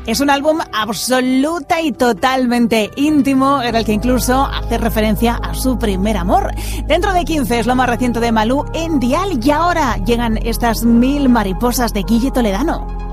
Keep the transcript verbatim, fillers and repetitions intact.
Es un álbum absoluta y totalmente íntimo, en el que incluso hace referencia a su primer amor. Dentro de quince es lo más reciente de Malú en Dial, y ahora llegan estas mil mariposas de Guille Toledano.